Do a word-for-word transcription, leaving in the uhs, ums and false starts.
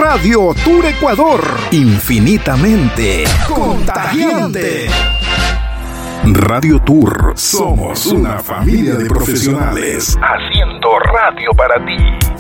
Radio Tour Ecuador, infinitamente contagiante. Radio Tour, somos una familia de profesionales haciendo radio para ti.